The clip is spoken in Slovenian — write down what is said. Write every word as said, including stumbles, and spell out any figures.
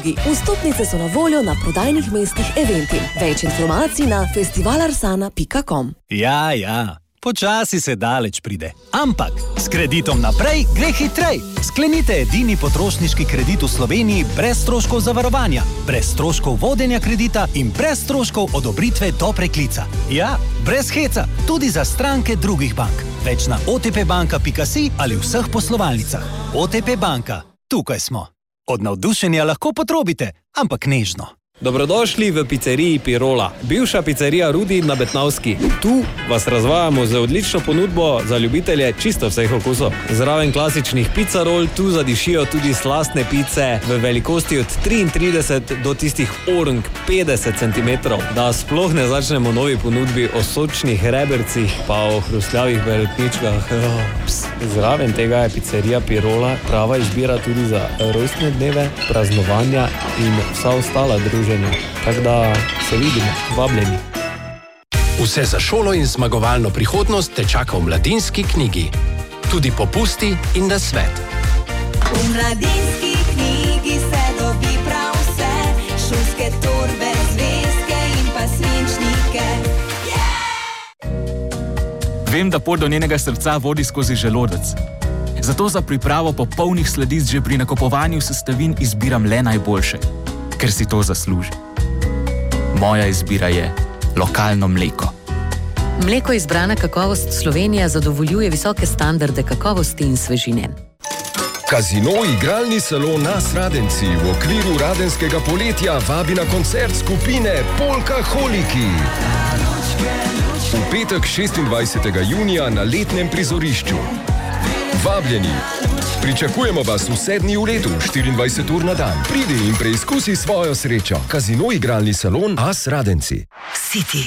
drugi. Vstopnice so na voljo na prodajnih mestih Eventim. Več informacij na festivalarsana pika com. Ja, ja. Počasi se daleč pride. Ampak s kreditom naprej gre hitrej. Sklenite edini potrošniški kredit v Sloveniji brez stroškov zavarovanja, brez stroškov vodenja kredita in brez stroškov odobritve do preklica. Ja, brez heca, tudi za stranke drugih bank. Več na o te pe banka pika si ali vseh poslovalnicah. O te pe banka, tukaj smo. Od navdušenja lahko potrobite, ampak nežno. Dobrodošli v pizzeriji Pirola, bivša pizzerija Rudi na Betnavski. Tu vas razvajamo z odlično ponudbo za ljubitelje čisto vseh okusov. Zraven klasičnih pizzarol tu zadišijo tudi slastne pice v velikosti od triintrideset do tistih orang petdeset centimetrov. Da sploh ne začnemo novi ponudbi o sočnih rebercih pa o hrustljavih beretničkah. Zraven tega je pizzerija Pirola prava izbira tudi za rojstne dneve, praznovanja in vsa ostala druženja. Tako da se vidimo, vabljeni. Vse za šolo in zmagovalno prihodnost te čaka v Mladinski knjigi. Tudi popusti in nasvet. V Mladinski knjigi se dobi prav vse, šolske torbe, zvezke in pa svinčnike. Yeah! Vem, da pot do njenega srca vodi skozi želodec. Zato za pripravo popolnih sladic že pri nakupovanju sestavin izbiram le najboljše. Ker si to zasluži. Moja izbira je lokalno mleko. Mleko izbrana kakovost Slovenija zadovoljuje visoke standarde kakovosti in svežine. Casino igralni salon Nas Radenci v okviru Radenskega poletja vabi na koncert skupine Polkaholiki. V petek šestindvajsetega junija na letnem prizorišču. Vabljeni! Pričakujemo vas vse dni v letu, štiriindvajset ur na dan. Pridi in preizkusi svojo srečo. Casino igralni salon Nas Radenci. City.